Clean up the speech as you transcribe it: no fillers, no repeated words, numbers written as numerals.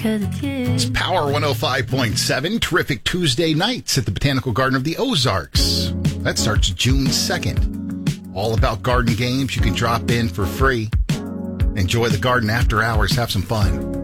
'cause it's you. It's Power 105.7, terrific Tuesday nights at the Botanical Garden of the Ozarks. That starts June 2nd. All about garden games. You can drop in for free. Enjoy the garden after hours. Have some fun.